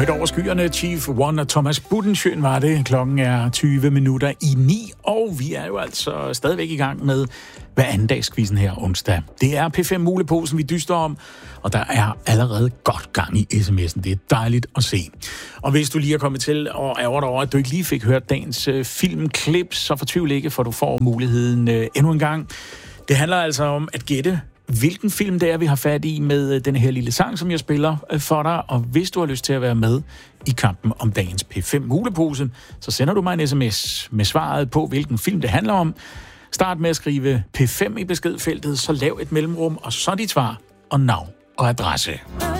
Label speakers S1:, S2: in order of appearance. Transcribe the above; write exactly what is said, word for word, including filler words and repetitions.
S1: Højt over skyerne, Chief One og Thomas Budensjøen var det. Klokken er tyve minutter i ni, og vi er jo altså stadigvæk i gang med hver anden dags-quizzen her onsdag. Det er P fem Muleposen, vi dyster om, og der er allerede godt gang i sms'en. Det er dejligt at se. Og hvis du lige er kommet til og ærger dig over, at du ikke lige fik hørt dagens øh, filmklip, så fortvivl ikke, for du får muligheden øh, endnu en gang. Det handler altså om at gætte, hvilken film det er, vi har fat i med den her lille sang, som jeg spiller for dig. Og hvis du har lyst til at være med i kampen om dagens P fem Mulepose, så sender du mig en sms med svaret på, hvilken film det handler om. Start med at skrive P fem i beskedfeltet, så lav et mellemrum, og så dit svar og navn og adresse.